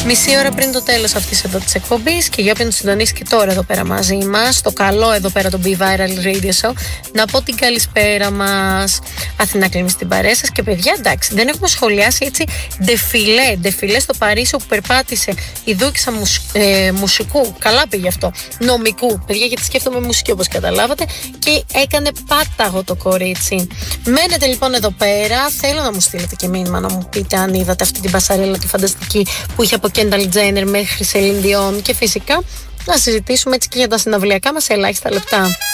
Μισή ώρα πριν το τέλος αυτής εδώ της εκπομπής και για όποιον συντονίσει και τώρα εδώ πέρα μαζί μας, το καλό εδώ πέρα το Be Viral Radio Show, να πω την καλησπέρα μας. Αθηνά Κλίμη στην παρέα σας και παιδιά, εντάξει, δεν έχουμε σχολιάσει έτσι ντεφιλέ στο Παρίσι όπου περπάτησε η δούκισσα μουσικού. Καλά πήγε αυτό. Νομικού, παιδιά, γιατί σκέφτομαι μουσική όπως καταλάβατε, και έκανε πάταγο το κορίτσι. Μένετε λοιπόν εδώ πέρα. Θέλω να μου στείλετε και μήνυμα να μου πείτε αν είδατε αυτή την πασαρέλα τη φανταστική που είχε από Kendall Jenner μέχρι Celine Dion και φυσικά να συζητήσουμε έτσι και για τα συναυλιακά μας σε ελάχιστα λεπτά.